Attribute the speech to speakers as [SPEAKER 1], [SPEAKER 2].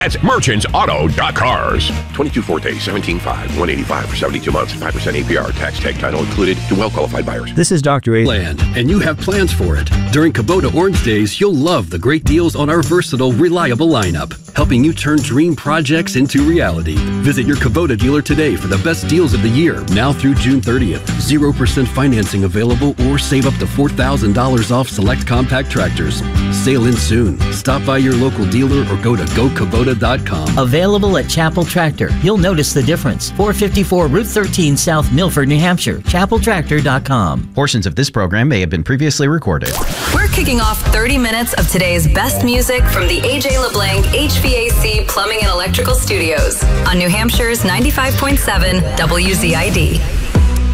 [SPEAKER 1] That's merchantsauto.cars. 22 Forte, 17.5, 185 for 72 months, 5% APR, tax tag title included to well-qualified buyers.
[SPEAKER 2] This is Dr. A.
[SPEAKER 3] Land, and you have plans for it. During Kubota Orange Days, you'll love the great deals on our versatile, reliable lineup, helping you turn dream projects into reality. Visit your Kubota dealer today for the best deals of the year, now through June 30th. 0% financing available or save up to $4,000 off select compact tractors. Sail in soon. Stop by your local dealer or go to GoKubota.com.
[SPEAKER 4] Available at Chapel Tractor. You'll notice the difference. 454 Route 13 South Milford, New Hampshire. ChapelTractor.com.
[SPEAKER 5] Portions of this program may have been previously recorded.
[SPEAKER 6] We're kicking off 30 minutes of today's best music from the AJ LeBlanc HVAC Plumbing and Electrical Studios on New Hampshire's 95.7 WZID.